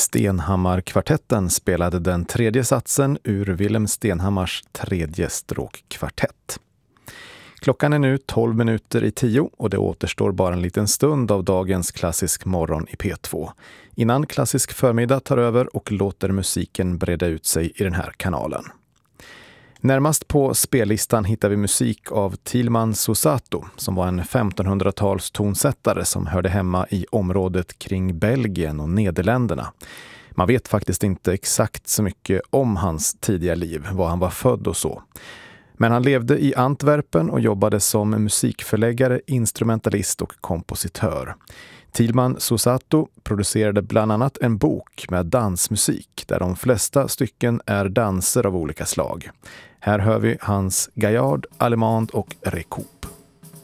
Stenhammar-kvartetten spelade den tredje satsen ur Willem Stenhammars tredje stråkkvartett. Klockan är nu 12 minuter i 10 och det återstår bara en liten stund av dagens Klassisk morgon i P2. Innan Klassisk förmiddag tar över och låter musiken breda ut sig i den här kanalen. Närmast på spellistan hittar vi musik av Tilman Susato som var en 1500-tals tonsättare som hörde hemma i området kring Belgien och Nederländerna. Man vet faktiskt inte exakt så mycket om hans tidiga liv, var han var född och så. Men han levde i Antwerpen och jobbade som musikförläggare, instrumentalist och kompositör. Tilman Susato producerade bland annat en bok med dansmusik där de flesta stycken är danser av olika slag. Här hör vi hans Gaillard, Allemande och Recou.